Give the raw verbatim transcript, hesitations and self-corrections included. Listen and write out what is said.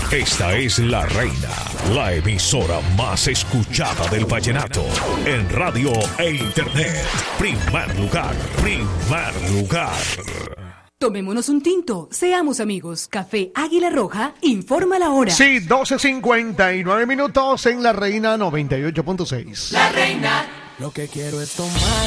Esta es La Reina, la emisora más escuchada del vallenato en radio e internet. Primer lugar, primer lugar. Tomémonos un tinto, seamos amigos. Café Águila Roja, informa la hora. Sí, doce cincuenta y nueve minutos en La Reina noventa y ocho punto seis. La Reina, lo que quiero es tomar.